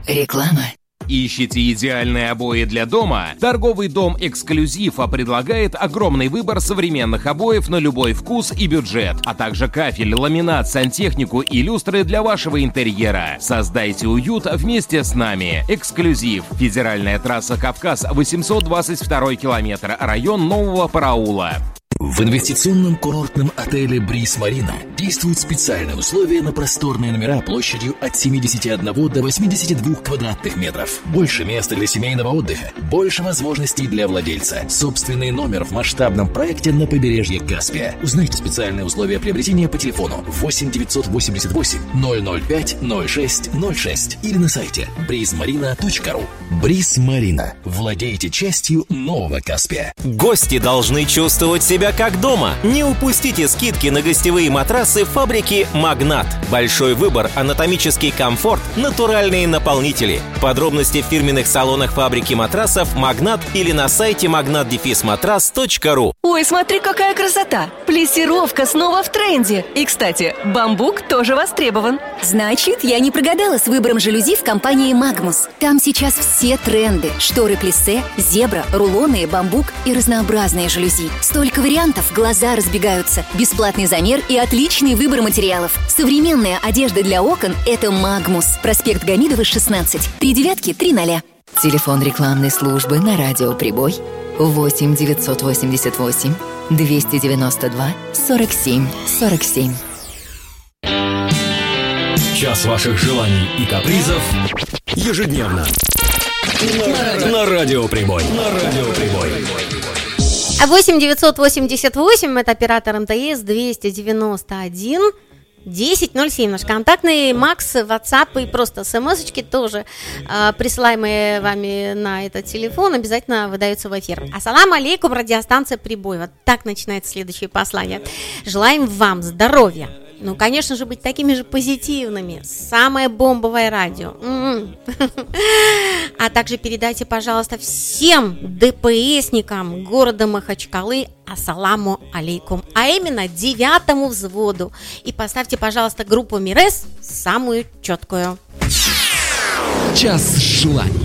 Реклама. Ищете идеальные обои для дома? Торговый дом «Эксклюзив» предлагает огромный выбор современных обоев на любой вкус и бюджет, а также кафель, ламинат, сантехнику и люстры для вашего интерьера. Создайте уют вместе с нами. «Эксклюзив». Федеральная трасса «Кавказ», 822 километр, район Нового Параула. В инвестиционном курортном отеле «Бриз Марина» действуют специальные условия на просторные номера площадью от 71 до 82 квадратных метров. Больше места для семейного отдыха, больше возможностей для владельца. Собственный номер в масштабном проекте на побережье Каспия. Узнайте специальные условия приобретения по телефону 8 988 005 06 06 или на сайте brizmarina.ru. «Бриз Марина». Владейте частью нового Каспия. Гости должны чувствовать себя как дома. Не упустите скидки на гостевые матрасы фабрики «Магнат». Большой выбор, анатомический комфорт, натуральные наполнители. Подробности в фирменных салонах фабрики матрасов «Магнат» или на сайте magnat-matras.ru. Ой, смотри, какая красота! Плессировка снова в тренде. И, кстати, бамбук тоже востребован. Значит, я не прогадала с выбором жалюзи в компании «Магмус». Там сейчас все тренды. Шторы плиссе, зебра, рулоны, бамбук и разнообразные жалюзи. Столько вариантов, глаза разбегаются. Бесплатный замер и отличный выбор материалов. Современная одежда для окон – это «Магмус». Проспект Гамидова, 16. 3930. Телефон рекламной службы на радио «Прибой» 8 988 292 47 47. Час ваших желаний и капризов ежедневно на радио «Прибой». 8 988, это оператор МТС, 291 1007. Наш контактный Макс, WhatsApp и просто смс-очки тоже присылаемые вами на этот телефон обязательно выдаются в эфир. Ассаламу алейкум, радиостанция «Прибой». Вот так начинается следующее послание. Желаем вам здоровья. Ну, конечно же, быть такими же позитивными. Самое бомбовое радио. А также передайте, пожалуйста, всем ДПСникам города Махачкалы ассаламу алейкум, а именно 9-му взводу. И поставьте, пожалуйста, группу Мирес самую четкую. Час желаний.